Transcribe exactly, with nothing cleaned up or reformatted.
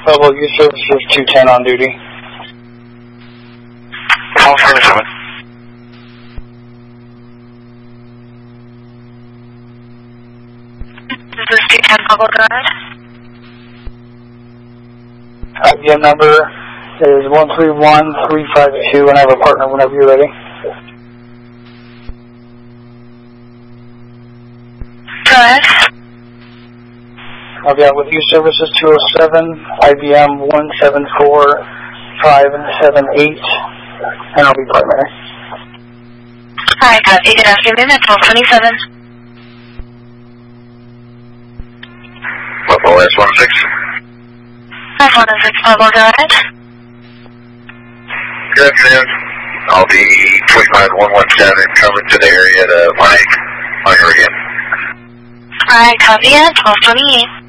Level use services two ten on duty. Call seven. This is two ten Pablo Drive. I B M number is one three one three five two, and I have a partner whenever you're ready. Go ahead. I'll be out with use services two oh seven, I B M one seven four five seven eight, and I'll be primary. Alright, copy. Good afternoon at twelve twenty-seven. Level S one six. S one six Pablo, go ahead. Good afternoon. I'll be twenty-five one one seven coming to the area to Mike, Mike again. Alright, copy at twelve twenty-eight.